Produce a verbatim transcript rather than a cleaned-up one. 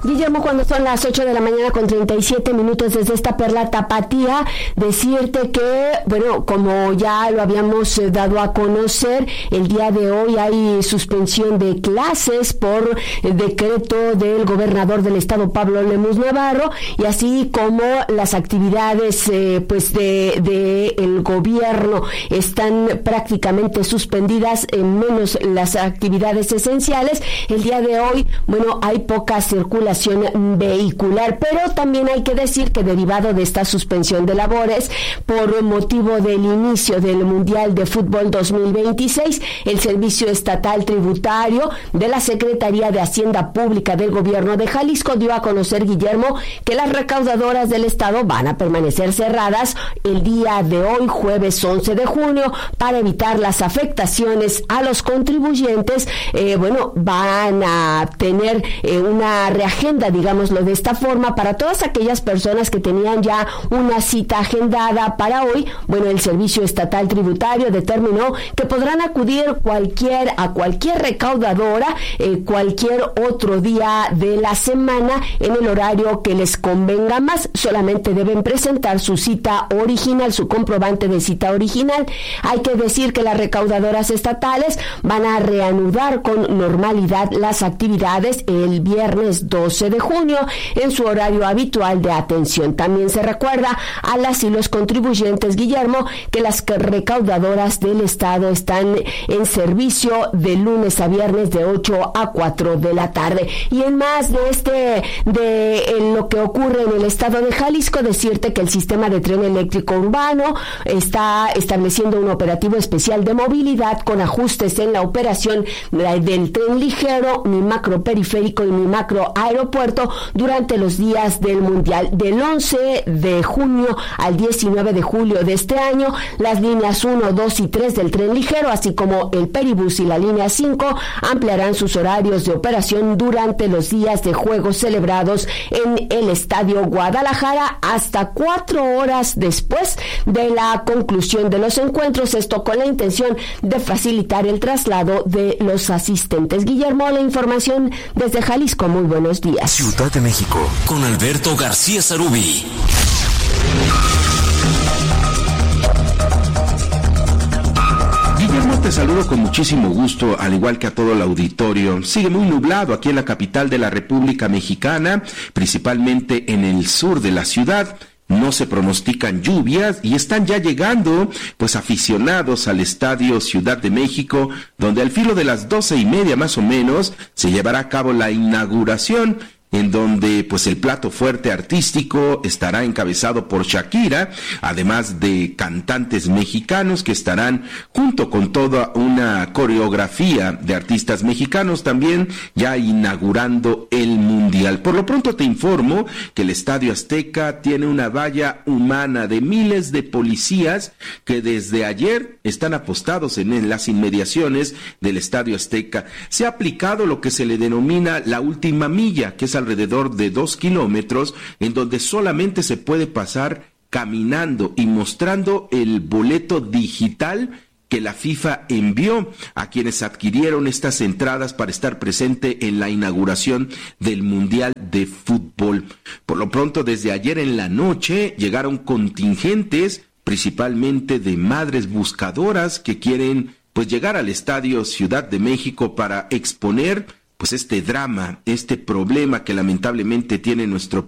Guillermo, cuando son las ocho de la mañana con treinta y siete minutos desde esta perla tapatía, decirte que, bueno, como ya lo habíamos eh, dado a conocer, el día de hoy hay suspensión de clases por eh, decreto del gobernador del estado, Pablo Lemus Navarro, y así como las actividades eh, pues de, de el gobierno están prácticamente suspendidas, en menos las actividades esenciales. El día de hoy, bueno, hay poca circulación vehicular, pero también hay que decir que derivado de esta suspensión de labores por motivo del inicio del Mundial de Fútbol dos mil veintiséis, el Servicio Estatal Tributario de la Secretaría de Hacienda Pública del Gobierno de Jalisco dio a conocer, Guillermo, que las recaudadoras del estado van a permanecer cerradas el día de hoy, jueves once de junio, para evitar las afectaciones a los contribuyentes. Eh, bueno, van a tener eh, una reagenda, digámoslo de esta forma, para todas aquellas personas que tenían ya una cita agendada para hoy. Bueno, el Servicio Estatal Tributario determinó que podrán acudir cualquier a cualquier recaudadora eh, cualquier otro día de la semana en el horario que les convenga más. Solamente deben presentar su cita original, su comprobante de cita original. Hay que decir que las recaudadoras estatales van a reanudar con normalidad las actividades el viernes doce de junio en su horario habitual de atención. También se recuerda a las y los contribuyentes, Guillermo, que las recaudadoras del estado están en servicio de lunes a viernes de ocho a cuatro de la tarde. Y en más de este de en lo que ocurre en el estado de Jalisco, decirte que el sistema de tren eléctrico urbano está estableciendo un operativo especial de movilidad con ajustes en la operación del tren ligero, mi macro periférico y mi macro aeropuerto durante los días del Mundial. Del once de junio al diecinueve de julio de este año, las líneas uno, dos y tres del tren ligero, así como el Peribús y la línea cinco, ampliarán sus horarios de operación durante los días de juegos celebrados en el Estadio Guadalajara hasta cuatro horas después de la conclusión de los encuentros, esto con la intención de facilitar el traslado de los asistentes. Guillermo, la información desde Jalisco. Muy buenos días. Ciudad de México, con Alberto García Zarubi. Guillermo, te saludo con muchísimo gusto, al igual que a todo el auditorio. Sigue muy nublado aquí en la capital de la República Mexicana, principalmente en el sur de la ciudad. No se pronostican lluvias y están ya llegando, pues, aficionados al Estadio Ciudad de México, donde al filo de las doce y media más o menos se llevará a cabo la inauguración, en donde pues el plato fuerte artístico estará encabezado por Shakira, además de cantantes mexicanos que estarán junto con toda una coreografía de artistas mexicanos también ya inaugurando el Mundial. Por lo pronto te informo que el Estadio Azteca tiene una valla humana de miles de policías que desde ayer están apostados en las inmediaciones del Estadio Azteca. Se ha aplicado lo que se le denomina la última milla, que es alrededor de dos kilómetros, en donde solamente se puede pasar caminando y mostrando el boleto digital que la FIFA envió a quienes adquirieron estas entradas para estar presente en la inauguración del Mundial de Fútbol. Por lo pronto, desde ayer en la noche llegaron contingentes, principalmente de madres buscadoras que quieren pues llegar al Estadio Ciudad de México para exponer pues este drama, este problema que lamentablemente tiene nuestro